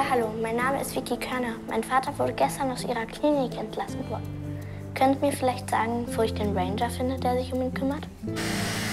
hallo, mein Name ist Vicky Körner. Mein Vater wurde gestern aus ihrer Klinik entlassen worden. Können Sie mir vielleicht sagen, wo ich den Ranger finde, der sich um ihn kümmert?